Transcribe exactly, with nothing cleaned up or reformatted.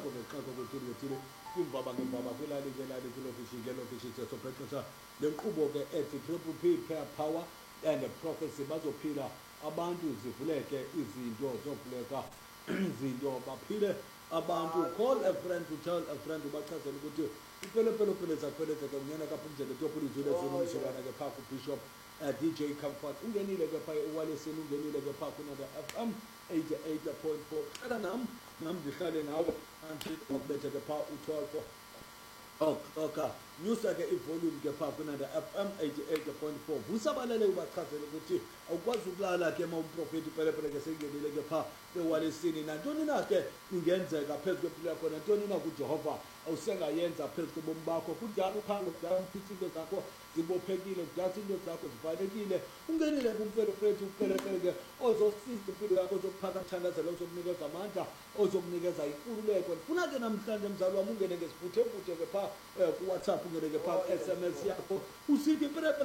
ngexhego ngexhego kuthile kuthile kwimvaba ngembaba kwilali ngelali kwilokishi ngelokishi sesopexesha le nkqubo ke ethi triple P power and prophecy bazophila abantu zivuleke izinto zovuleka izinto baphile abantu. Call a friend to tell a friend ubachazela ukuthi ipelepele phele zakwelezeka kunyana kaphumzele topulizule zinomshilana ke phaa kubishop uh, D J Comfort ungenile ke phaa uwaleseni ungenile ke phaa kunada F M eighty-eight point four cela nam nam ndihlale nawe andibethe ke phaa u-twelve o'clock nyusa ke ivolume ke phaa kunada F M eighty-eight point four vusabalele ubachazele ukuthi awukwazi ukulala ke ma umprofeti pelepele ke sengenile ke phaa ewalesini nantoni na ke ingenzeka phezu kwempilo yakho nantoni na kuJehova awusengayenza phezu kobomi bakho kunjalo phambi kudala izinto zakho zibophekile kudala izinto zakho zivalekile ungenile kumpelepele upelepele ke ozosiza impilo yakho ozokuphakathandazela ozokunikeza amandla ozokunikeza inkululeko funa ke namhlanje mzali wami ungene ngesifuthe-futhe ke phaa ku-WhatsApp ungene ke phaa S M S yakho usithi pelepele